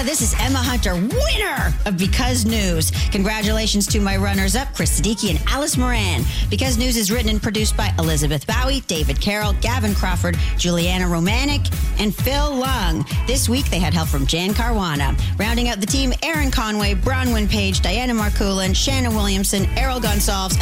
This is Emma Hunter, winner of Because News. Congratulations to my runners-up, Chris Siddiqui and Alice Moran. Because News is written and produced by Elizabeth Bowie, David Carroll, Gavin Crawford, Juliana Romanek, and Phil Lung. This week, they had help from Jan Caruana. Rounding out the team, Aaron Conway, Bronwyn Page, Diana Marculin, Shanna Williamson, Errol Gonsalves,